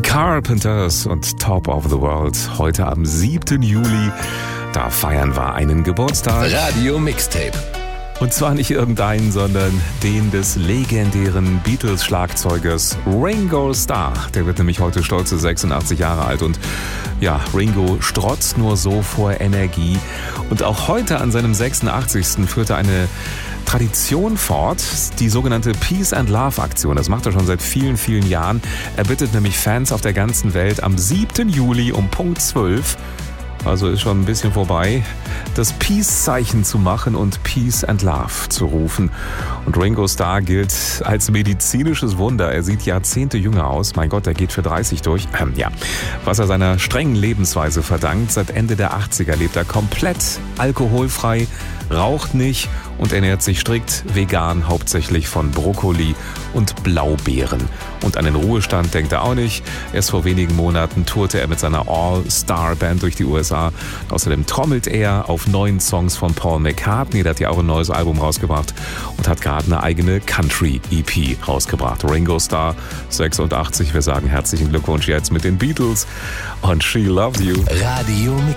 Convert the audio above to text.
Carpenters und Top of the World. Heute am 7. Juli. Da feiern wir einen Geburtstag. Radio Mixtape. Und zwar nicht irgendeinen, sondern den des legendären Beatles-Schlagzeugers Ringo Starr. Der wird nämlich heute stolze 86 Jahre alt. Und ja, Ringo strotzt nur so vor Energie. Und auch heute an seinem 86. führt er eine Tradition fort, die sogenannte Peace and Love Aktion. Das macht er schon seit vielen, vielen Jahren. Er bittet nämlich Fans auf der ganzen Welt am 7. Juli um Punkt 12, also ist schon ein bisschen vorbei, das Peace-Zeichen zu machen und Peace and Love zu rufen. Und Ringo Starr gilt als medizinisches Wunder. Er sieht Jahrzehnte jünger aus. Mein Gott, er geht für 30 durch. Was er seiner strengen Lebensweise verdankt. Seit Ende der 80er lebt er komplett alkoholfrei, raucht nicht und ernährt sich strikt vegan, hauptsächlich von Brokkoli und Blaubeeren. Und an den Ruhestand denkt er auch nicht. Erst vor wenigen Monaten tourte er mit seiner All-Star-Band durch die USA. Außerdem trommelt er auf neuen Songs von Paul McCartney. Der hat ja auch ein neues Album rausgebracht und hat gerade eine eigene Country-EP rausgebracht. Ringo Starr, 86. Wir sagen herzlichen Glückwunsch jetzt mit den Beatles und She Loves You. Radio Mixtape.